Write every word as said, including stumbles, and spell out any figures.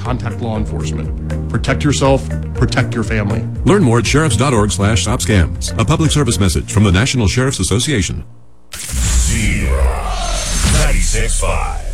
contact law enforcement. Protect yourself, protect your family. Learn more at sheriffs.org slash stop scams. A public service message from the National Sheriff's Association. Zero. ninety-six point five.